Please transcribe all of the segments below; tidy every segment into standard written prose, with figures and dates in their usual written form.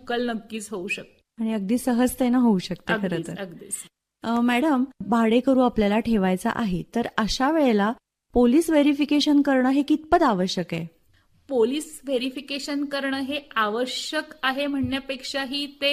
उकल नक्कीच होऊ शकते आणि अगदी सहजतेनं होऊ शकते खरं अगदीच तर. अगदीच. मॅडम, भाडेकरू आपल्याला ठेवायचा आहे तर अशा वेळेला पोलीस व्हेरिफिकेशन करणं हे कितपत आवश्यक आहे? पोलीस व्हेरिफिकेशन करणं हे आवश्यक आहे म्हणण्यापेक्षाही ते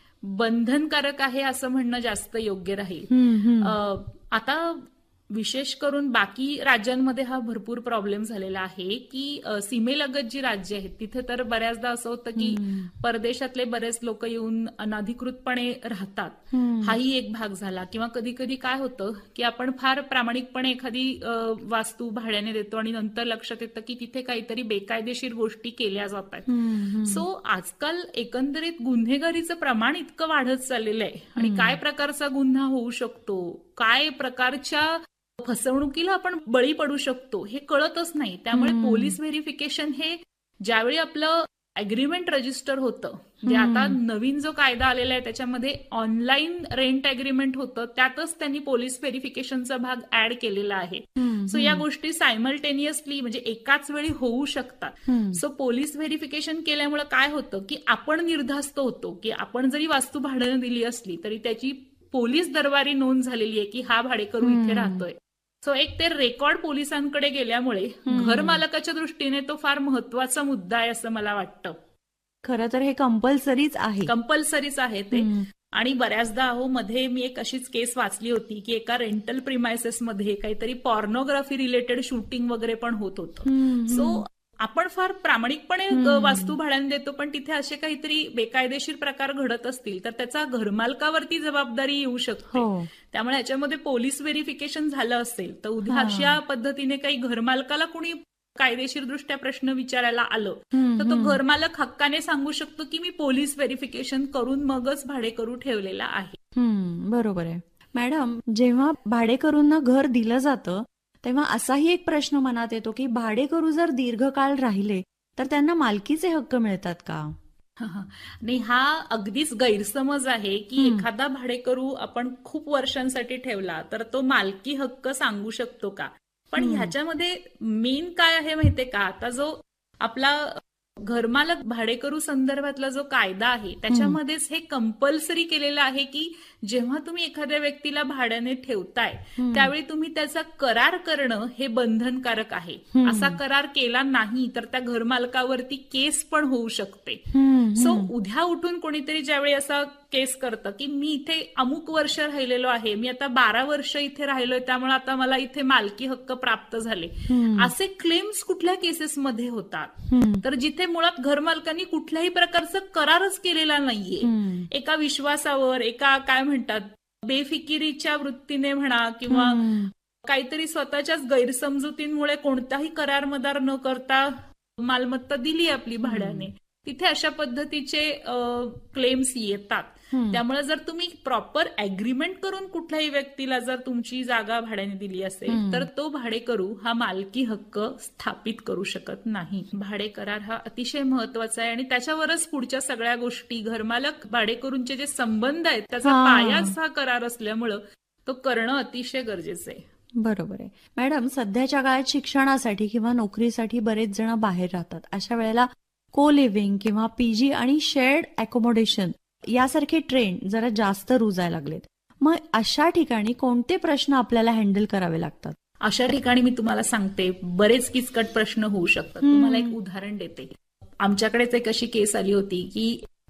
बंधनकारक आहे असं म्हणणं जास्त योग्य राहील. आता विशेष करून बाकी राज्यांमध्ये हा भरपूर प्रॉब्लेम झालेला आहे की सीमेलगत जी राज्य आहेत तिथे तर बऱ्याचदा असं होतं की परदेशातले बरेच लोक येऊन अनधिकृतपणे राहतात. हाही एक भाग झाला. किंवा कधी कधी काय होतं की आपण फार प्रामाणिकपणे एखादी वास्तू भाड्याने देतो आणि नंतर लक्षात येतं की तिथे काहीतरी बेकायदेशीर गोष्टी केल्या जात आहेत. सो आजकाल एकंदरीत गुन्हेगारीचं प्रमाण इतकं वाढत चाललेलं आहे आणि काय प्रकारचा गुन्हा होऊ शकतो, काय प्रकारच्या फसवणुकीला आपण बळी पडू शकतो हे कळतच नाही. त्यामुळे पोलीस व्हेरिफिकेशन हे ज्यावेळी आपलं अग्रीमेंट रजिस्टर होतं, जे आता नवीन जो कायदा आलेला आहे त्याच्यामध्ये ऑनलाईन रेंट अग्रीमेंट होतं, त्यातच त्यांनी पोलीस व्हेरिफिकेशनचा भाग ऍड केलेला आहे. सो या गोष्टी सायमल्टेनियसली म्हणजे एकाच वेळी होऊ शकतात. सो पोलीस व्हेरिफिकेशन केल्यामुळे काय होतं की आपण निर्धास्त होतो की आपण जरी वास्तू भाड्याने दिली असली तरी त्याची पोलीस दरबारी नोंद झालेली आहे की हा भाडेकरू इथे राहतोय. सो एक ते रेकॉर्ड पोलिसांकडे गेल्यामुळे घर मालकाच्या दृष्टीने तो फार महत्वाचा मुद्दा आहे असं मला वाटतं. खरं तर हे कंपल्सरीच आहे ते. आणि बऱ्याचदा मध्ये मी एक अशीच केस वाचली होती की एका रेंटल प्रिमायसेसमध्ये काहीतरी पॉर्नोग्राफी रिलेटेड शूटिंग वगैरे पण होत होतं. सो आपण फार प्रामाणिकपणे वास्तू भाड्याने देतो पण तिथे असे काहीतरी बेकायदेशीर प्रकार घडत असतील तर त्याचा घरमालकावरती जबाबदारी येऊ शकते. त्यामुळे याच्यामध्ये पोलीस व्हेरिफिकेशन झालं असेल तर उद्या अशा पद्धतीने काही घरमालकाला कुणी कायदेशीरदृष्ट्या प्रश्न विचारायला आलं तर तो घरमालक हक्काने सांगू शकतो की मी पोलीस व्हेरिफिकेशन करून मगच भाडेकरू ठेवलेला आहे. बरोबर आहे. मॅडम, जेव्हा भाडेकरूंना घर दिलं जातं तेव्हा असाही एक प्रश्न मनात येतो की भाडेकरू जर दीर्घकाळ राहिले तर त्यांना मालकीचे हक्क मिळतात का? नाही, हा अगदीच गैरसमज आहे की एखादा भाडेकरू आपण खूप वर्षांसाठी ठेवला तर तो मालकी हक्क सांगू शकतो का. पण ह्याच्यामध्ये मेन काय आहे माहितीये का, आता जो आपला घरमालक भाडेकरू संदर्भातला जो कायदा आहे त्याच्यामध्येच हे कंपल्सरी केलेलं आहे की जेव्हा तुम्ही एखाद्या व्यक्तीला भाड्याने ठेवताय त्यावेळी तुम्ही त्याचा करार करणं हे बंधनकारक आहे. असा करार केला नाही तर त्या घरमालकावरती केस पण होऊ शकते. सो उद्या उठून कोणीतरी ज्यावेळी असा केस करतं की मी इथे अमुक वर्ष राहिलेलो आहे, मी आता 12 वर्ष इथे राहिलोय त्यामुळे आता मला इथे मालकी हक्क प्राप्त झाले, असे क्लेम्स कुठल्या केसेसमध्ये होतात तर जिथे मुळात घरमालकांनी कुठल्याही प्रकारचा करारच केलेला नाहीये. एका विश्वासावर, एका काय म्हणतात बेफिकिरीच्या वृत्तीने म्हणा किंवा काहीतरी स्वतःच्याच गैरसमजुतींमुळे कोणताही करार मदार न करता मालमत्ता दिली आपली भाड्याने, तिथे अशा पद्धतीचे क्लेम्स येतात. त्यामुळे जर तुम्ही प्रॉपर अग्रीमेंट करून कुठल्याही व्यक्तीला जर तुमची जागा भाड्याने दिली असेल तर तो भाडेकरू हा मालकी हक्क स्थापित करू शकत नाही. भाडे करार हा अतिशय महत्वाचा आहे आणि त्याच्यावरच पुढच्या सगळ्या गोष्टी, घरमालक भाडेकरूंचे जे संबंध आहेत त्याचा पायाच हा करार असल्यामुळं तो करणं अतिशय गरजेचं आहे. बरोबर आहे. मॅडम, सध्याच्या काळात शिक्षणासाठी किंवा नोकरीसाठी बरेच जण बाहेर राहतात. अशा वेळेला को लिव्हिंग किंवा पीजी आणि शेअर्ड अकोमोडेशन यासारखे ट्रेंड जरा जास्त रुजायला लागलेत. मग अशा ठिकाणी कोणते प्रश्न आपल्याला हँडल करावे लागतात? अशा ठिकाणी मी तुम्हाला सांगते बरेच किचकट प्रश्न होऊ शकतात. तुम्हाला एक उदाहरण देते. आमच्याकडेच एक अशी केस आली होती की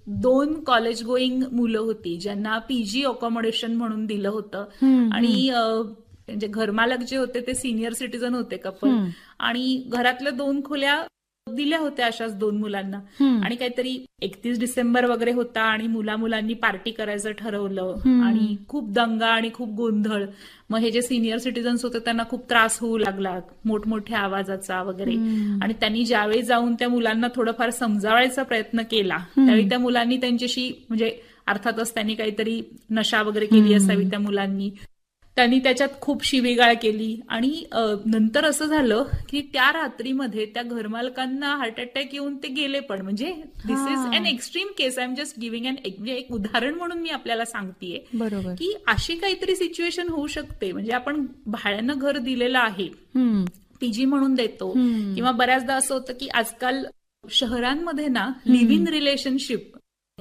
2 कॉलेज गोईंग मुलं होती ज्यांना पीजी अकोमोडेशन म्हणून दिलं होतं आणि म्हणजे घरमालक जे होते ते सिनियर सिटीजन होते कपल आणि घरातल्या 2 खोल्या दिल्या होत्या अशाच 2 मुलांना आणि काहीतरी 31 डिसेंबर वगैरे होता आणि मुलांनी पार्टी करायचं ठरवलं आणि खूप दंगा आणि खूप गोंधळ. मग हे जे सिनियर सिटीजन्स होते त्यांना खूप त्रास होऊ लागला मोठमोठ्या आवाजाचा वगैरे आणि त्यांनी ज्यावेळी जाऊन त्या मुलांना थोडंफार समजावायचा प्रयत्न केला त्यावेळी त्या मुलांनी त्यांच्याशी म्हणजे अर्थातच त्यांनी काहीतरी नशा वगैरे केली असावी त्या मुलांनी, त्यांनी त्याच्यात खूप शिवीगाळ केली आणि नंतर असं झालं की त्या रात्रीमध्ये त्या घरमालकांना हार्ट अटॅक येऊन ते गेले पण. म्हणजे दिस is an extreme case. I am just giving एक उदाहरण म्हणून मी आपल्याला सांगतेय की अशी काहीतरी सिच्युएशन होऊ शकते. म्हणजे आपण भाड्यानं घर दिलेलं आहे, पीजी म्हणून देतो किंवा बऱ्याचदा असं होतं की आजकाल शहरांमध्ये ना लिव्ह इन रिलेशनशिप